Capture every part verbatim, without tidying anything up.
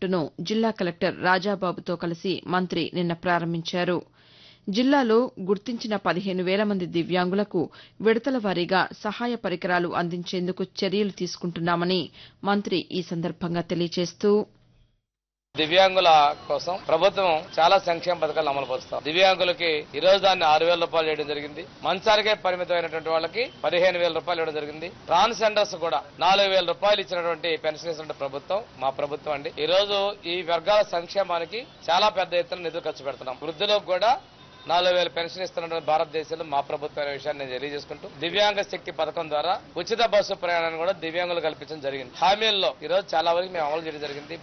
కిట్టును జిల్లా కలెక్టర్ రాజాబాబుతో కలిసి మంత్రి నిన్న ప్రారంభించారు. జిల్లాలో గుర్తించిన పదిహేను వేల మంది దివ్యాంగులకు విడతల వారీగా సహాయ పరికరాలు అందించేందుకు చర్యలు తీసుకుంటున్నామని మంత్రి ఈ సందర్భంగా తెలియజేస్తూ దివ్యాంగుల కోసం ప్రభుత్వం చాలా సంక్షేమ పథకాలు అమలు పరుస్తాం. దివ్యాంగులకి ఈ రోజు దాన్ని ఆరు వేల రూపాయలు చేయడం జరిగింది. మంచానికే పరిమితమైనటువంటి వాళ్ళకి పదిహేను వేల రూపాయలు ఇవ్వడం జరిగింది. ట్రాన్స్జెండర్స్ కూడా నాలుగు వేల రూపాయలు ఇచ్చినటువంటి పెన్షన్ ఇస్తున్న ప్రభుత్వం మా ప్రభుత్వం అండి. ఈ రోజు ఈ వర్గాల సంక్షేమానికి చాలా పెద్ద ఎత్తున నిధులు ఖర్చు పెడుతున్నాం. వృద్ధులకు కూడా నాలుగు వేల పెన్షన్ ఇస్తున్నటువంటి భారతదేశంలో మా ప్రభుత్వం అనే విషయాన్ని నేను తెలియజేసుకుంటూ దివ్యాంగ శక్తి పథకం ద్వారా ఉచిత బస్సు ప్రయాణాన్ని కూడా దివ్యాంగులు కల్పించడం జరిగింది. హామీల్లో ఈ రోజు చాలా వరకు మేము అమలు చేయడం జరిగింది.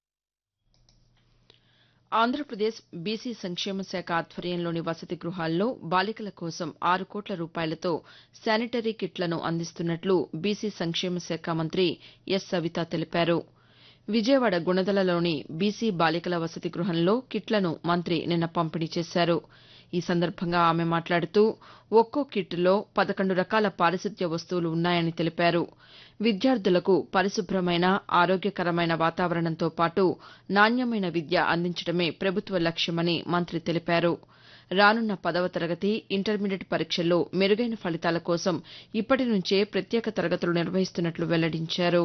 ఆంధ్రప్రదేశ్ బీసీ సంక్షేమ శాఖ ఆధ్వర్యంలోని వసతి గృహాల్లో బాలికల కోసం ఆరు కోట్ల రూపాయలతో శానిటరీ కిట్లను అందిస్తున్నట్లు బీసీ సంక్షేమ శాఖ మంత్రి ఎస్ సవిత తెలిపారు. విజయవాడ గుణదలలోని బీసీ బాలికల వసతి గృహంలో కిట్లను మంత్రి నిన్న పంపిణీ చేశారు. ఈ సందర్భంగా ఆమె మాట్లాడుతూ ఒక్కో కిట్లో పదకొండు రకాల పారిశుద్ధ్య వస్తువులు ఉన్నాయని తెలిపారు. విద్యార్థులకు పరిశుభ్రమైన ఆరోగ్యకరమైన వాతావరణంతో పాటు నాణ్యమైన విద్య అందించడమే ప్రభుత్వ లక్ష్యమని మంత్రి తెలిపారు. రానున్న పదవ తరగతి ఇంటర్మీడియట్ పరీక్షల్లో మెరుగైన ఫలితాల కోసం ఇప్పటి నుంచే ప్రత్యేక తరగతులు నిర్వహిస్తున్నట్లు వెల్లడించారు.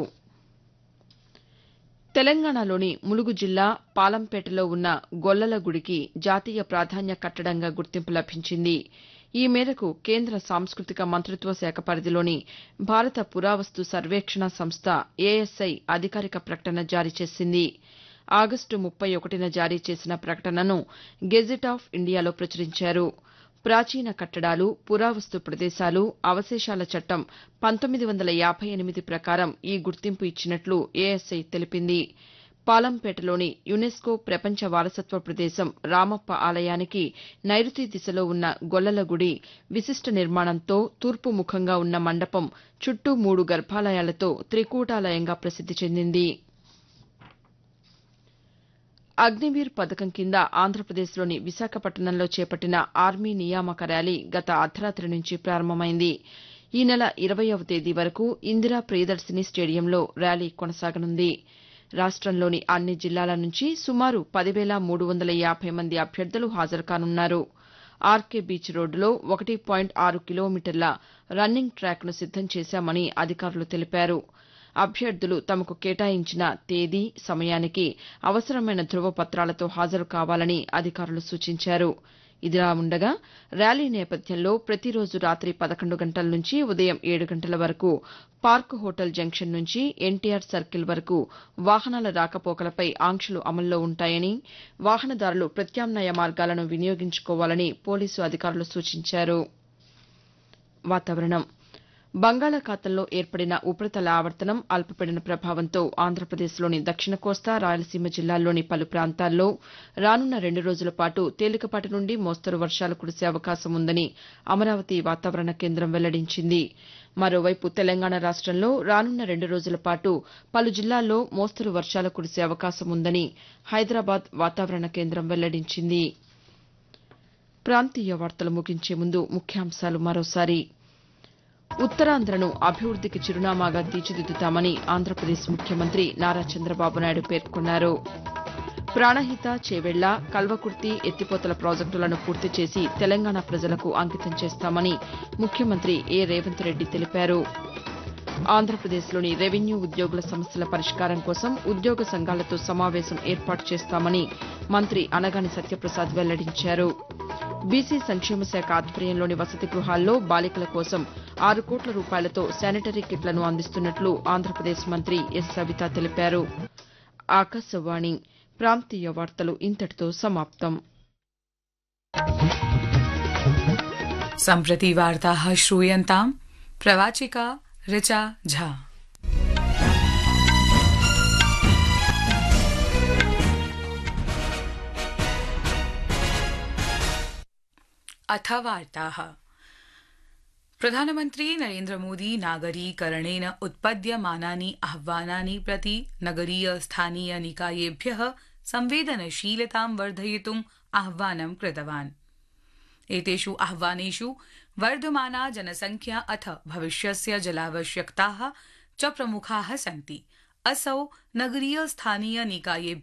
తెలంగాణలోని ములుగు జిల్లా పాలంపేటలో ఉన్న గొల్లల గుడికి జాతీయ ప్రాధాన్య కట్టడంగా గుర్తింపు లభించింది. ఈ మేరకు కేంద్ర సాంస్కృతిక మంత్రిత్వ శాఖ పరిధిలోని భారత పురావస్తు సర్వేక్షణ సంస్థ ఏఎస్ఐ అధికారిక ప్రకటన జారీ చేసింది. ఆగస్టు ముప్పై ఒకటిన జారీ చేసిన ప్రకటనను గెజిట్ ఆఫ్ ఇండియాలో ప్రచురించారు. ప్రాచీన కట్టడాలు, పురావస్తు ప్రదేశాలు, అవశేషాల చట్టం పంతొమ్మిది వందల యాభై ఎనిమిది ప్రకారం ఈ గుర్తింపు ఇచ్చినట్లు ఏఎస్ఐ తెలిపింది. పాలంపేటలోని యునెస్కో ప్రపంచ వారసత్వ ప్రదేశం రామప్ప ఆలయానికి నైరుతి దిశలో ఉన్న గొల్లల గుడి విశిష్ట నిర్మాణంతో తూర్పు ముఖంగా ఉన్న మండపం చుట్టూ మూడు గర్భాలయాలతో త్రికూటాలయంగా ప్రసిద్ది చెందింది. అగ్నివీర్ పథకం కింద ఆంధ్రప్రదేశ్లోని విశాఖపట్నంలో చేపట్టిన ఆర్మీ నియామక ర్యాలీ గత అర్ధరాతి నుంచి ప్రారంభమైంది. ఈ నెల ఇరవైవ తేదీ వరకు ఇందిరా ప్రియదర్శిని స్టేడియంలో ర్యాలీ కొనసాగనుంది. రాష్టంలోని అన్ని జిల్లాల నుంచి సుమారు పదివేల మూడు వందల యాభై మంది అభ్యర్థులు హాజరు కానున్నారు. ఆర్కే బీచ్ రోడ్డులో ఒకటి పాయింట్ ఆరు కిలోమీటర్ల రన్నింగ్ ట్రాక్ను సిద్దం చేశామని అధికారులు తెలిపారు. అభ్యర్థులు తమకు కేటాయించిన తేదీ, సమయానికి అవసరమైన ధృవపత్రాలతో హాజరు కావాలని అధికారులు సూచించారు. ఇదిలా ఉండగా ర్యాలీ నేపథ్యంలో ప్రతిరోజు రాత్రి పదకొండు గంటల నుంచి ఉదయం ఏడు గంటల వరకు పార్క్ హోటల్ జంక్షన్ నుంచి ఎన్టీఆర్ సర్కిల్ వరకు వాహనాల రాకపోకలపై ఆంక్షలు అమల్లో ఉంటాయని, వాహనదారులు ప్రత్యామ్నాయ మార్గాలను వినియోగించుకోవాలని పోలీసు అధికారులు సూచించారు. వాతావరణం బంగాళాఖాతంలో ఏర్పడిన ఉపరితల ఆవర్తనం అల్పపీడన ప్రభావంతో ఆంధ్రప్రదేశ్లోని దక్షిణ కోస్తా, రాయలసీమ జిల్లాల్లోని పలు ప్రాంతాల్లో రానున్న రెండు రోజుల పాటు తేలికపాటి నుండి మోస్తరు వర్షాలు కురిసే అవకాశం ఉందని అమరావతి వాతావరణ కేంద్రం వెల్లడించింది. మరోవైపు తెలంగాణ రాష్టంలో రానున్న రెండు రోజుల పాటు పలు జిల్లాల్లో మోస్తరు వర్షాలు కురిసే అవకాశం ఉందని హైదరాబాద్ వాతావరణ కేంద్రం వెల్లడించింది. ప్రాంతీయ వార్తలు ముగించే ముందు ముఖ్యాంశాలు మరోసారి. ఉత్తరాంధ్రను అభివృద్దికి చిరునామాగా తీర్చిదిద్దుతామని ఆంధ్రప్రదేశ్ ముఖ్యమంత్రి నారా చంద్రబాబు నాయుడు పేర్కొన్నారు. ప్రాణహిత, చేవెళ్ల, కల్వకుర్తి ఎత్తిపోతల ప్రాజెక్టులను పూర్తి చేసి తెలంగాణ ప్రజలకు అంకితం చేస్తామని ముఖ్యమంత్రి ఏ రేవంత్ రెడ్డి తెలిపారు. ఆంధ్రప్రదేశ్లోని రెవెన్యూ ఉద్యోగుల సమస్యల పరిష్కారం కోసం ఉద్యోగ సంఘాలతో సమావేశం ఏర్పాటు చేస్తామని మంత్రి అనగాని సత్యప్రసాద్ వెల్లడించారు. బీసీ సంక్షేమ శాఖ ఆధ్వర్యంలోని వసతి గృహాల్లో బాలికల కోసం ఆరు కోట్ల రూపాయలతో శానిటరీ కిట్లను అందిస్తున్నట్లు ఆంధ్రప్రదేశ్ మంత్రి ఎస్ సవిత తెలిపారు. ఆకాశవాణి ప్రాంతీయ వార్తలు ఇంతటితో సమాప్తం. सम्प्रति वार्ताः श्रूयन्ताम् प्रवाचिका ऋचा झा। अथ वार्ताः। प्रधानमन्त्री नरेन्द्र मोदी नागरीकरणेन उत्पद्यमानानि आह्वानानि प्रति नगरीय स्थानीय निकायेभ्यः संवेदनशीलतां वर्धयितुम् आह्वानं कृतवान्। एतेषु आह्वानेषु वर्धमाना जनसंख्या अथ भविष्यस्य जलावश्यकताः च प्रमुखाः सन्ति। असौ नगरीय स्थानीय निकाये